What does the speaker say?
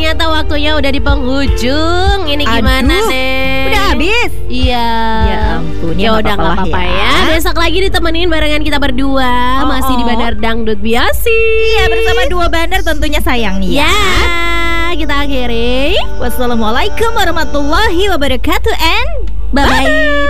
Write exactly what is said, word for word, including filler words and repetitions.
ternyata waktunya udah di penghujung. Ini gimana Aduh, deh? udah habis? Iya. Ya ampun, ya udah nggak apa-apa ya. ya. Besok lagi ditemenin barengan kita berdua, oh, masih oh. di Bandar Dangdut Biasi. Iya, bersama dua bandar tentunya sayang nih ya. ya. Kita akhiri. Wassalamualaikum warahmatullahi wabarakatuh and bye bye.